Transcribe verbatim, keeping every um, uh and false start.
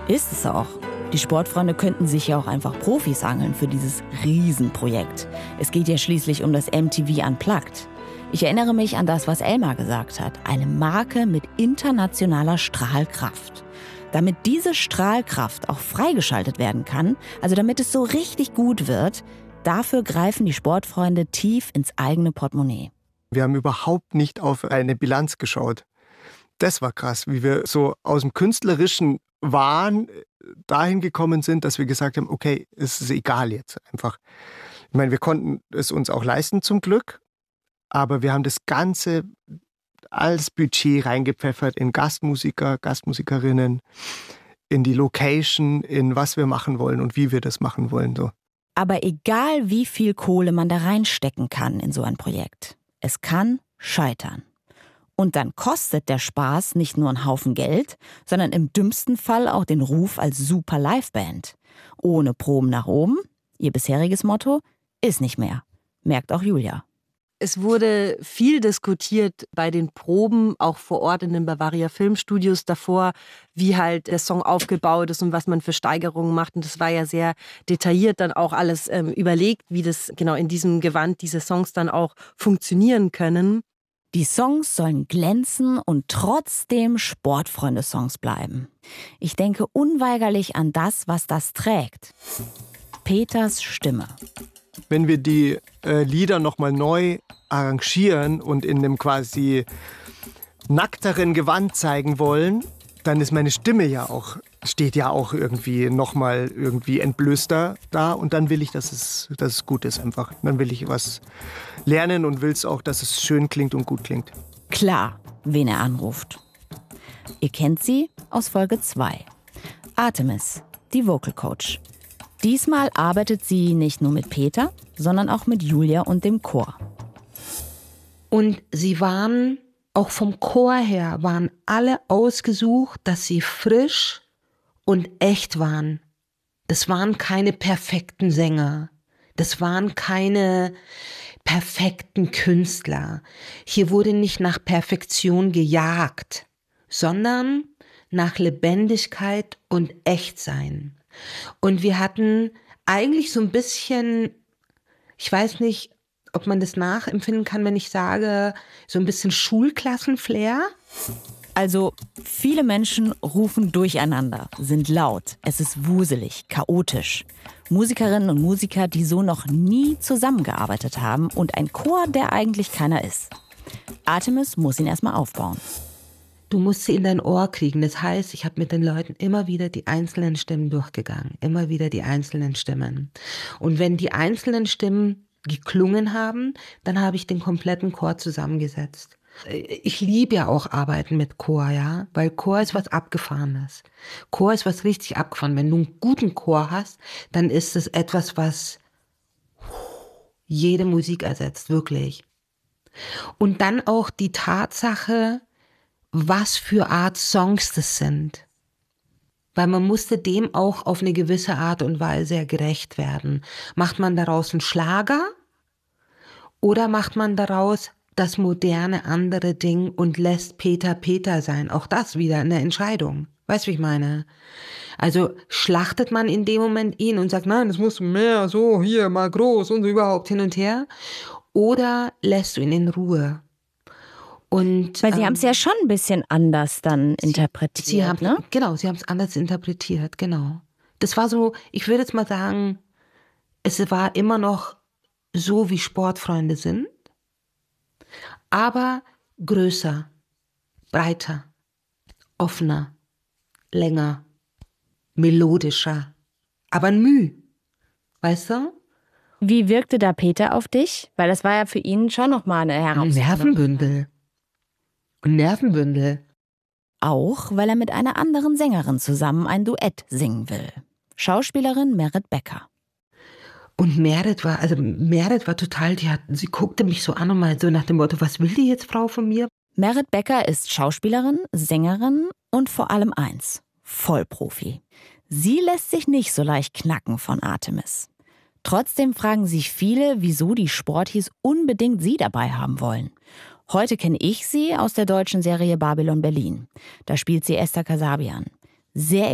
Ist es auch. Die Sportfreunde könnten sich ja auch einfach Profis angeln für dieses Riesenprojekt. Es geht ja schließlich um das M T V Unplugged. Ich erinnere mich an das, was Elmar gesagt hat. Eine Marke mit internationaler Strahlkraft. Damit diese Strahlkraft auch freigeschaltet werden kann, also damit es so richtig gut wird, dafür greifen die Sportfreunde tief ins eigene Portemonnaie. Wir haben überhaupt nicht auf eine Bilanz geschaut. Das war krass, wie wir so aus dem künstlerischen Wahn dahin gekommen sind, dass wir gesagt haben, okay, es ist egal jetzt einfach. Ich meine, wir konnten es uns auch leisten zum Glück, aber wir haben das Ganze als Budget reingepfeffert in Gastmusiker, Gastmusikerinnen, in die Location, in was wir machen wollen und wie wir das machen wollen. So. Aber egal, wie viel Kohle man da reinstecken kann in so ein Projekt, es kann scheitern. Und dann kostet der Spaß nicht nur einen Haufen Geld, sondern im dümmsten Fall auch den Ruf als super Liveband. Ohne Proben nach oben, ihr bisheriges Motto, ist nicht mehr. Merkt auch Julia. Es wurde viel diskutiert bei den Proben, auch vor Ort in den Bavaria Filmstudios davor, wie halt der Song aufgebaut ist und was man für Steigerungen macht. Und das war ja sehr detailliert dann auch alles ähm, überlegt, wie das genau in diesem Gewand diese Songs dann auch funktionieren können. Die Songs sollen glänzen und trotzdem Sportfreunde-Songs bleiben. Ich denke unweigerlich an das, was das trägt. Peters Stimme. Wenn wir die äh, Lieder nochmal neu arrangieren und in einem quasi nackteren Gewand zeigen wollen, dann ist meine Stimme ja auch, steht ja auch irgendwie nochmal irgendwie entblößter da. Und dann will ich, dass es, dass es gut ist einfach. Dann will ich was lernen und will es auch, dass es schön klingt und gut klingt. Klar, wen er anruft. Ihr kennt sie aus Folge zwei. Artemis, die Vocal Coach. Diesmal arbeitet sie nicht nur mit Peter, sondern auch mit Julia und dem Chor. Und sie waren, auch vom Chor her, waren alle ausgesucht, dass sie frisch und echt waren. Das waren keine perfekten Sänger. Das waren keine perfekten Künstler. Hier wurde nicht nach Perfektion gejagt, sondern nach Lebendigkeit und Echtsein. Und wir hatten eigentlich so ein bisschen, ich weiß nicht, ob man das nachempfinden kann, wenn ich sage, so ein bisschen Schulklassenflair. Also viele Menschen rufen durcheinander, sind laut, es ist wuselig, chaotisch. Musikerinnen und Musiker, die so noch nie zusammengearbeitet haben und ein Chor, der eigentlich keiner ist. Artemis muss ihn erstmal aufbauen. Du musst sie in dein Ohr kriegen. Das heißt, ich habe mit den Leuten immer wieder die einzelnen Stimmen durchgegangen. Immer wieder die einzelnen Stimmen. Und wenn die einzelnen Stimmen geklungen haben, dann habe ich den kompletten Chor zusammengesetzt. Ich liebe ja auch Arbeiten mit Chor, ja, weil Chor ist was Abgefahrenes. Chor ist was richtig abgefahren. Wenn du einen guten Chor hast, dann ist es etwas, was jede Musik ersetzt, wirklich. Und dann auch die Tatsache, was für Art Songs das sind. Weil man musste dem auch auf eine gewisse Art und Weise gerecht werden. Macht man daraus einen Schlager oder macht man daraus das moderne andere Ding und lässt Peter Peter sein? Auch das wieder eine Entscheidung. Weißt du, wie ich meine? Also schlachtet man in dem Moment ihn und sagt, nein, das muss mehr, so, hier, mal groß und so überhaupt hin und her. Oder lässt du ihn in Ruhe? Und, Weil sie ähm, haben es ja schon ein bisschen anders dann interpretiert. Sie haben, ne? Genau, sie haben es anders interpretiert, genau. Das war so, ich würde jetzt mal sagen, es war immer noch so, wie Sportfreunde sind, aber größer, breiter, offener, länger, melodischer, aber ein Müh, weißt du? Wie wirkte da Peter auf dich? Weil das war ja für ihn schon nochmal eine Ein Herausforderung. Nervenbündel. Ein Nervenbündel. Auch, weil er mit einer anderen Sängerin zusammen ein Duett singen will. Schauspielerin Merit Becker. Und Merit war, also Merit war total, die hat, sie guckte mich so an und meinte so nach dem Motto, was will die jetzt, Frau, von mir? Merit Becker ist Schauspielerin, Sängerin und vor allem eins, Vollprofi. Sie lässt sich nicht so leicht knacken von Artemis. Trotzdem fragen sich viele, wieso die Sporties unbedingt sie dabei haben wollen. Heute kenne ich sie aus der deutschen Serie Babylon Berlin. Da spielt sie Esther Kasabian. Sehr